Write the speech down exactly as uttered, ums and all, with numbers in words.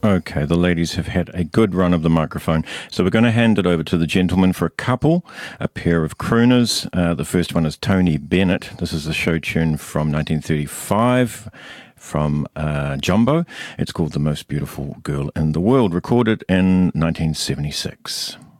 Okay, the ladies have had a good run of the microphone, so we're going to hand it over to the gentlemen for a couple, a pair of crooners. Uh, the first one is Tony Bennett. This is a show tune from nineteen thirty-five from uh, Jumbo. It's called The Most Beautiful Girl in the World, recorded in nineteen seventy-six.